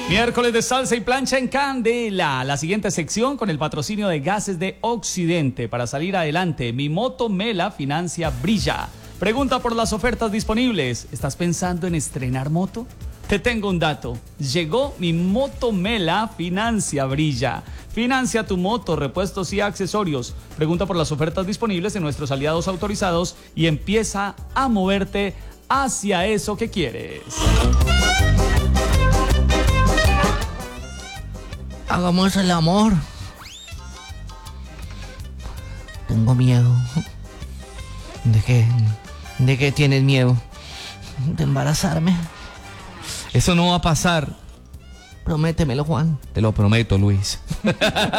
Miércoles de salsa y plancha en Candela. La siguiente sección con el patrocinio de Gases de Occidente. Para salir adelante, mi moto Mela financia brilla. Pregunta por las ofertas disponibles. ¿Estás pensando en estrenar moto? Te tengo un dato. Llegó mi moto Mela financia brilla. Financia tu moto, repuestos y accesorios. Pregunta por las ofertas disponibles en nuestros aliados autorizados y empieza a moverte hacia eso que quieres. Hagamos el amor. Tengo miedo. ¿De qué tienes miedo? ¿De embarazarme? Eso no va a pasar. Prométemelo, Juan. Te lo prometo, Luis.